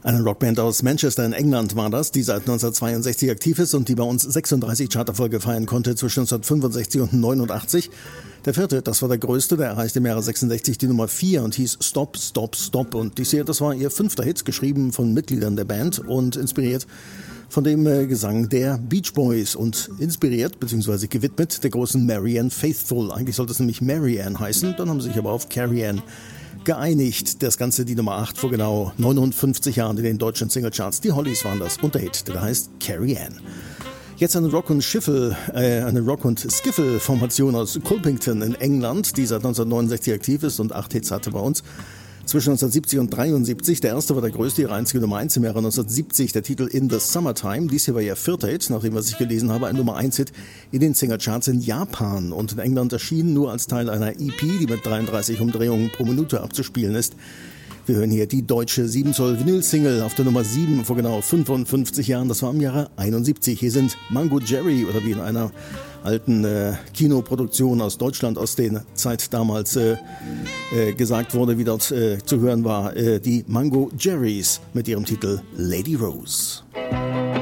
Eine Rockband aus Manchester in England war das, die seit 1962 aktiv ist und die bei uns 36 Charterfolge feiern konnte zwischen 1965 und 89. Der vierte, das war der größte, der erreichte im Jahre 66 die Nummer 4 und hieß Stop, Stop, Stop. Und dies hier, das war ihr 5. Hit, geschrieben von Mitgliedern der Band und inspiriert von dem Gesang der Beach Boys und inspiriert bzw. gewidmet der großen Marianne Faithfull. Eigentlich sollte es nämlich Marianne heißen, dann haben sie sich aber auf Carrie Ann geeinigt. Das Ganze die Nummer 8 vor genau 59 Jahren in den deutschen Singlecharts. Die Hollies waren das und der Hit, der heißt Carrie Ann. Jetzt eine Rock- und Skiffle-Formation aus Colpington in England, die seit 1969 aktiv ist und 8 Hits hatte bei uns. Zwischen 1970 und 73, der erste war der größte, ihre einzige Nummer 1 im Jahre 1970, der Titel In the Summertime. Dies hier war ihr 4. Hit, nachdem was ich gelesen habe, ein Nummer 1 Hit in den Singlecharts in Japan und in England erschienen nur als Teil einer EP, die mit 33 Umdrehungen pro Minute abzuspielen ist. Wir hören hier die deutsche 7 Zoll Vinyl-Single auf der Nummer 7 vor genau 55 Jahren, das war im Jahre 71. Hier sind Mango Jerry oder wie in einer alten Kinoproduktion aus Deutschland aus der Zeit damals gesagt wurde, wie dort zu hören war, die Mango Jerrys mit ihrem Titel Lady Rose.